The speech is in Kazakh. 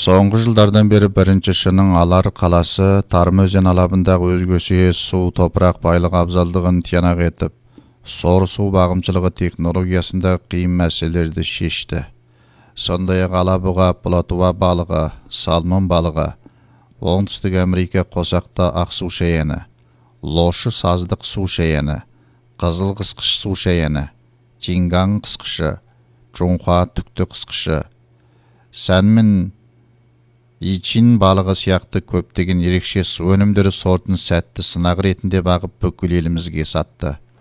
Соңғы жылдардан бері бірінші шының Алар қаласы Тарым өзен алабындағы өзгөчө су топырақ байлығы абзалдығын тиянак етіп, сор су багымчылыгы технологиясында кыйын мәселелерді шешті. Сондай-ақ алабуга, плотва балығы, салмон балығы, Оңтүстік Америка қосақта ақсу шейені, лошы саздық су шейені, қызыл қысқыш су шейені, Чинган қысқышы, Чунхуа түкті қысқышы, Сәнмін ичин балығы сияқты көптеген ерекше су өнімдері сортын сәтті сынақ ретінде бағып бүкіл елімізге сатты.